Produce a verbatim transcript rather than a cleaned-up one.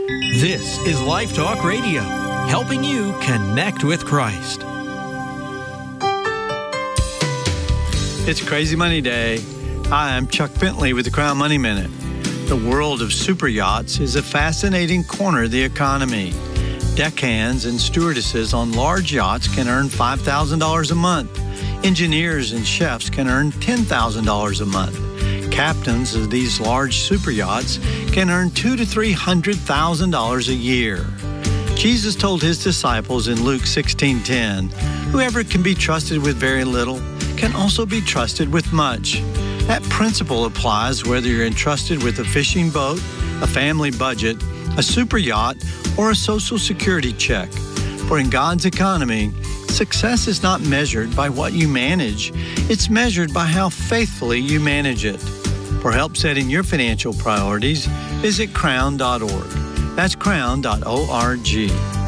This is Life Talk Radio, helping you connect with Christ. It's Crazy Money Day. Hi, I'm Chuck Bentley with the Crown Money Minute. The world of super yachts is a fascinating corner of the economy. Deckhands and stewardesses on large yachts can earn five thousand dollars a month. Engineers and chefs can earn ten thousand dollars a month. Captains of these large super yachts can earn two to three hundred thousand dollars a year. Jesus told his disciples in Luke sixteen ten, "Whoever can be trusted with very little can also be trusted with much." That principle applies whether you're entrusted with a fishing boat, a family budget, a super yacht, or a Social Security check. For in God's economy, success is not measured by what you manage. It's measured by how faithfully you manage it. For help setting your financial priorities, visit crown dot org. That's crown dot org.